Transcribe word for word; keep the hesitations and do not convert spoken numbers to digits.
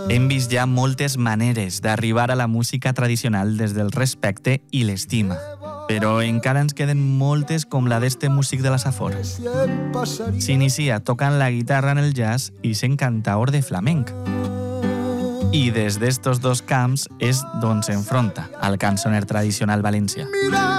Hem vist ja moltes maneres d'arribar a la música tradicional des del respecte i l'estima, però encara ens queden moltes com la d'este músic de la Safor. S'inicia tocant la guitarra en el jazz i sent cantaor de flamenc. I des d'estos dos camps és d'on s'enfronta al cançoner tradicional valencià.